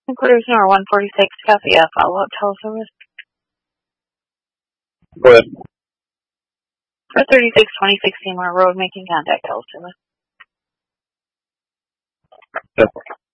Cruise number 146, copy a follow-up teleservice. Go ahead. For 3626 Seymour Road, making contact teleservice. Yep.